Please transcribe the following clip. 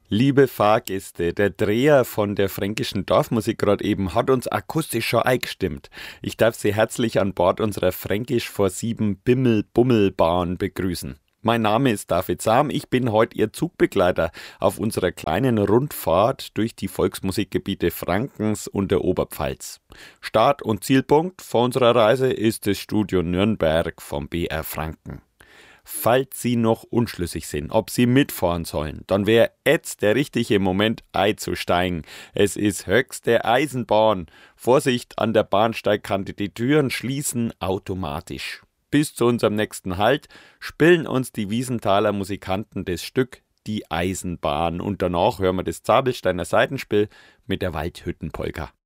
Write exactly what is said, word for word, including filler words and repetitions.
Liebe Fahrgäste, der Dreher von der fränkischen Dorfmusik gerade eben hat uns akustisch schon eingestimmt. Ich darf Sie herzlich an Bord unserer Fränkisch vor sieben Bimmel-Bummel-Bahn begrüßen. Mein Name ist David Sam, ich bin heute Ihr Zugbegleiter auf unserer kleinen Rundfahrt durch die Volksmusikgebiete Frankens und der Oberpfalz. Start- und Zielpunkt von unserer Reise ist das Studio Nürnberg vom B R Franken. Falls Sie noch unschlüssig sind, ob Sie mitfahren sollen, dann wäre jetzt der richtige Moment einzusteigen. Es ist höchste Eisenbahn. Vorsicht, an der Bahnsteigkante, die Türen schließen automatisch. Bis zu unserem nächsten Halt spielen uns die Wiesenthaler Musikanten das Stück Die Eisenbahn und danach hören wir das Zabelsteiner Saitenspiel mit der Waldhüttenpolka.